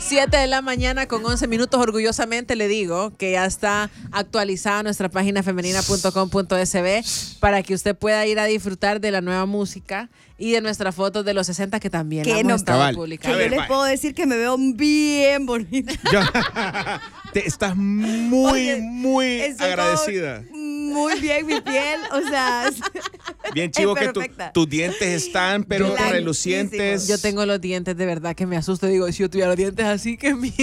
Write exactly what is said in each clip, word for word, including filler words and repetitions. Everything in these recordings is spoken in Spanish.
siete de la mañana con once minutos. Orgullosamente le digo que ya está actualizada nuestra página femenina punto com punto es be para que usted pueda ir a disfrutar de la nueva música y de nuestras fotos de los sesenta que también que hemos no, estado cabal. publicando. Que yo les puedo decir que me veo bien bonita. Yo- te, estás muy, Oye, muy estoy agradecida. como muy bien mi piel, o sea, Bien chivo es que tu- perfecta. tus dientes están, pero Blancísimos. relucientes. Yo tengo los dientes de verdad que me asusto. Digo, si yo tuviera los dientes así, que mira.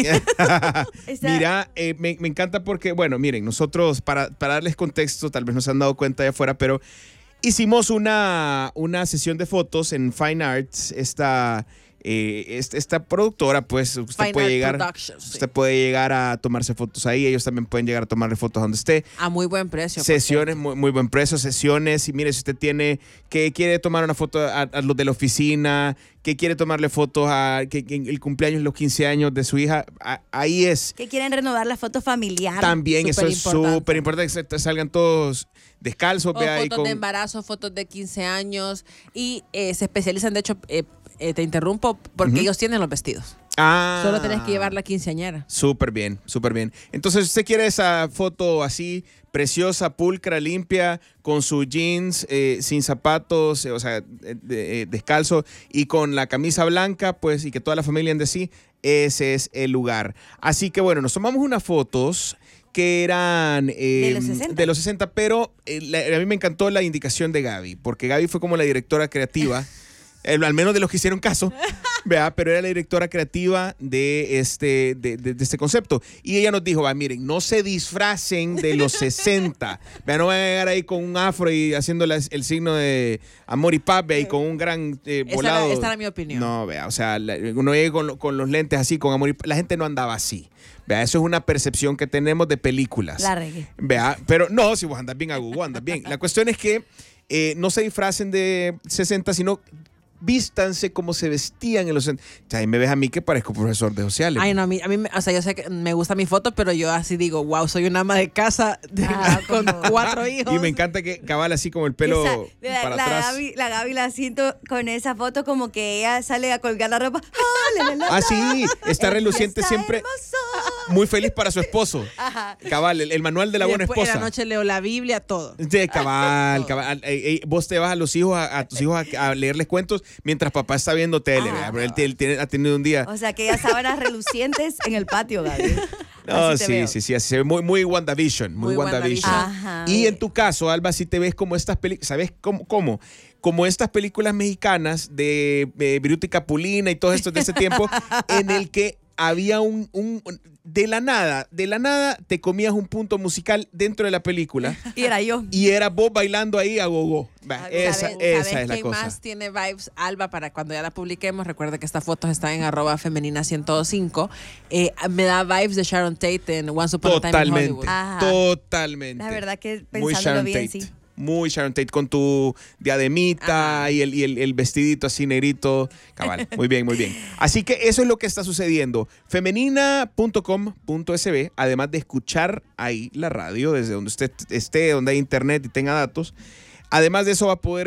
Esa- Mira, eh, me, me encanta porque, bueno, miren, nosotros, para, para darles contexto, tal vez no se han dado cuenta de afuera, pero hicimos una, una sesión de fotos en Fine Arts, esta, eh, esta, esta productora, pues usted Fine puede Art llegar, Productions, sí. usted puede llegar a tomarse fotos ahí, ellos también pueden llegar a tomarle fotos donde esté. A muy buen precio. Sesiones, muy, muy buen precio, sesiones. Y mire, si usted tiene que quiere tomar una foto a, a los de la oficina, que quiere tomarle fotos a que, que el cumpleaños, los quince años de su hija, a- ahí es. que quieren renovar la foto familiar. También eso es Superimportante. súper importante que se- salgan todos descalzos, O vea, y fotos con- de embarazo, fotos de quince años. Y eh, se especializan, de hecho, eh, eh, te interrumpo, porque Ujú. ellos tienen los vestidos. Ah, Solo tenés que llevar la quinceañera. Súper bien, súper bien. Entonces, usted quiere esa foto así, preciosa, pulcra, limpia, con sus jeans, eh, sin zapatos, eh, o sea, eh, de- eh, descalzo, y con la camisa blanca, pues, y que toda la familia ande así, ese es el lugar. Así que, bueno, nos tomamos unas fotos que eran eh, De los sesenta. de los sesenta, pero eh, la- a mí me encantó la indicación de Gaby, porque Gaby fue como la directora creativa, eh, al menos de los que hicieron caso, vea, pero era la directora creativa de este, de, de- de este concepto. Y ella nos dijo, va, miren, no se disfracen de los sesenta. Vea, no van a llegar ahí con un afro y haciendo la- el signo de amor y paz, vea, y con un gran eh, Esa volado. era- esta era mi opinión. No, vea, o sea, la- uno llega con, lo- con los lentes así, con amor y paz. La gente no andaba así. Vea, eso es una percepción que tenemos de películas. La regué. Vea, pero no, si vos andas bien a Google, andas bien. La cuestión es que eh, no se disfracen de sesenta, sino vístanse como se vestían en los sesenta. O sea, ahí me ves a mí que parezco profesor de sociales. Ay, no, a mí, a mí, me- o sea, yo sé que me gusta mi foto, pero yo así digo, wow, soy una ama de casa de- Ah, con como- cuatro hijos. Y me encanta que cabal así como el pelo Esa- la, para la atrás. Gaby, la Gaby la siento con esa foto como que ella sale a colgar la ropa. ¡Ah, la, la, la, Ah, sí, está el reluciente día está siempre. hermoso. Muy feliz para su esposo. Ajá. Cabal, el, el manual de la Y buena después, esposa. En la noche leo la Biblia, todo. Sí, cabal, cabal. Eh, eh, vos te vas a los hijos, a, a tus hijos a, a leerles cuentos mientras papá está viendo tele. Ah. ¿verdad? Pero él, él tiene- ha tenido un día. O sea, aquellas sábanas relucientes en el patio, Gaby. No, Así te sí, veo. sí, sí, así se ve muy, muy WandaVision, muy, Muy WandaVision. WandaVision. Ajá. Y en tu caso, Alba, si te ves como estas películas, ¿sabes cómo, cómo? Como estas películas mexicanas de eh, Viruta y Capulina y todo esto de ese tiempo, en el que había un, un, de la nada, de la nada te comías un punto musical dentro de la película Y era yo. y era vos bailando ahí a gogo. Va, Ah, esa ¿Sabes- esa sabes es la quién cosa. más tiene vibes? Alba, para cuando ya la publiquemos, recuerda que estas fotos están en arroba femenina ciento cinco. Eh, me da vibes de Sharon Tate en Once Upon a Time in Totalmente, Hollywood. Ajá. totalmente. La verdad que Muy pensándolo Sharon bien, Tate. sí. Muy Sharon Tate con tu diademita Ajá. y, el, y el, el vestidito así negrito. Cabal, muy bien, muy bien. Así que eso es lo que está sucediendo. femenina punto com punto es be, además de escuchar ahí la radio desde donde usted esté, donde hay internet y tenga datos. Además de eso va a poder